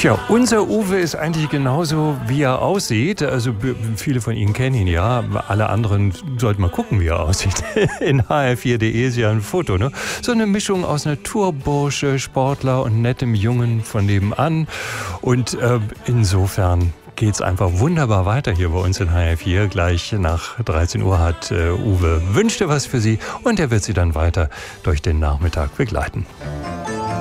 Tja, unser Uwe ist eigentlich genauso, wie er aussieht. Also viele von Ihnen kennen ihn ja. Alle anderen sollten mal gucken, wie er aussieht. In hr4.de ist ja ein Foto, ne? So eine Mischung aus Naturbursche, Sportler und nettem Jungen von nebenan. Und insofern geht's einfach wunderbar weiter hier bei uns in HR4. Gleich nach 13 Uhr hat Uwe Wünschte was für Sie und er wird Sie dann weiter durch den Nachmittag begleiten.